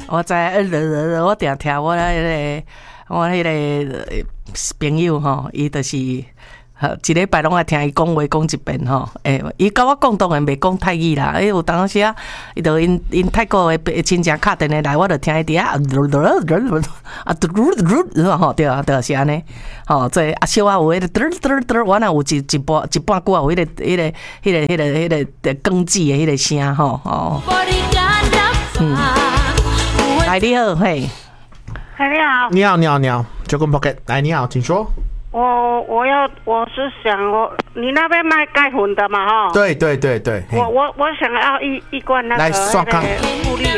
我知，我定听我迄个朋友吼，伊就是一礼拜拢爱听伊讲话讲一遍吼。伊甲我讲当然袂讲泰语啦，有当时啊，伊就因泰国的亲戚敲电话来，我就听伊伫吼，对啊，就是安尼。吼，这小啊有迄个我若有一半句有迄个光子的迄个声吼。来你好，嘿。 你好，就跟 Pocket 来，你好，请说。 我是想你那边卖钙粉的嘛哈？ 对。 我想要一罐那个来刷康富丽